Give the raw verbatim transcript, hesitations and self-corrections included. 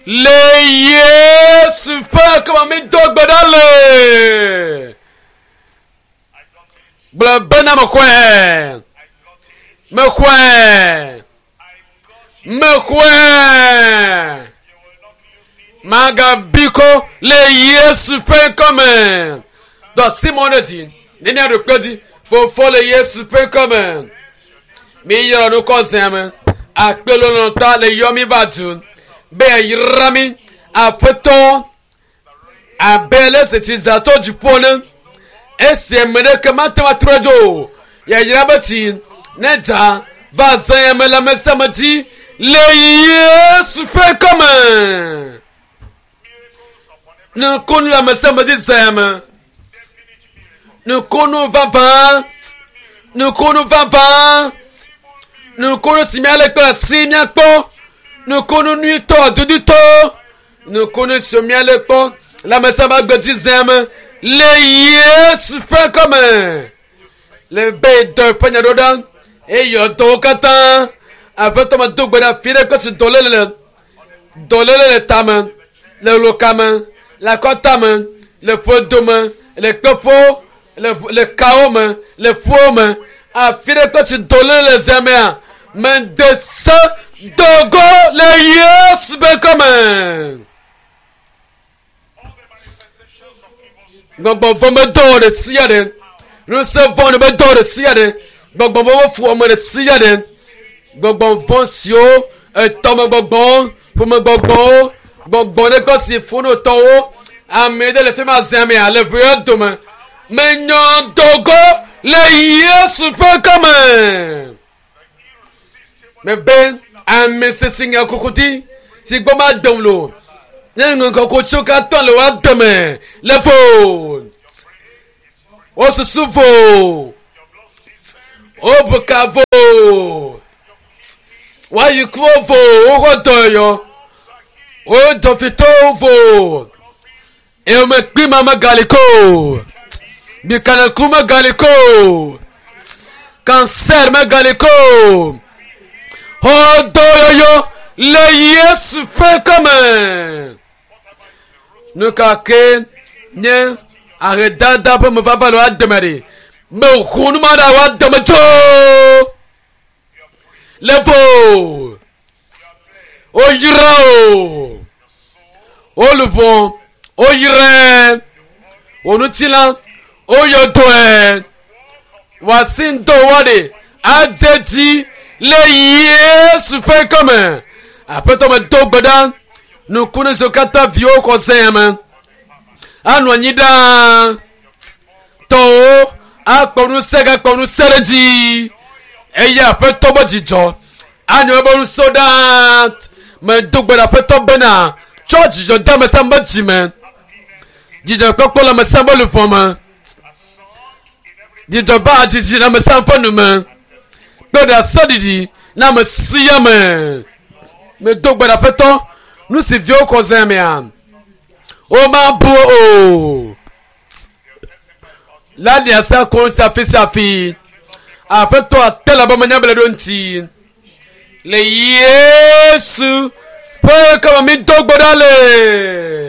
Le Yesu pe comme mi dogbe dale. Bla bena me kwen. Me kwen. Me kwen. Maga biko le Yesu pe comme. Dans Simon dit, nene de dit, faut faut le Yesu pe comme. Mi yoro no kozem. Akpelo longtemps le yomi badun. Be yirami apeton a bele setizato du pone ese mene kamata matrojo ya yirabati neta vazaya mela mestamati le Yesu fe comme ne konu la mestamati zema ne konu vava ne konu vava ne konu simia kwa sinya po. Nous connaissons tout du tout. Nous connaissons bien le pont. La messe va dire les Yesu fait comme le bête de Pagnadodan. Et il y a deux quatre après ton dos de la fille que tu donnes le donnes le tamin, le locamin, la cotamin, le pot de le copo, le caomin, le fourmin. À fille que tu donnes les amis. Mais de ça. Dogo le Yesu be comme. Gbogbo fo me do de siade. No se fo me do de siade. Gbogbo mo fo me de siade. Gbogbo fo sio e to me gbogbo, fo me gbogbo, gbogbo ne ko si fo no to o. Amede le fe ma zame ale be do me. Me nyon dogo le Yesu be comme. Me ben Ame se singa kokoti si goma domlo nengo kokocho ka ton lo adome le fo o se suvo o bukavo wa yikwovo o godoyo o dofitovo e o me pima magaliko bi kana kuma galiko cancer magaliko. Oh, doyo, le Yesu fait comme. Nous kake, nye, arrêta d'après me va falloir demeurer. Mais au coup, nous m'en avons demandé. Le veau. Oh, yira. Oh, le vent. Oh, yira. Oh, nous tila. Oh, yodoe. Wasin do wade. Adeti. Le Yesu fait comme. Après ton dos bedan, nous connaissons kata vio kosem. Anwanida. To a konu sega konu sereji. Eya après ton bodijo. Anyo bonu soda. Me dogbe après ton bena. Church jo dame samba jimen. Dijo kokko la me samba le foma. Dijo ba jiji na me samba numen. But la sadidi na me siya me me dogbe da peton nous c'est vieux cousin me am o ma bo o la dia sa kon sa fi sa fi après toi tel ba manya bele donti le Yesu pe comme mi dogbe dale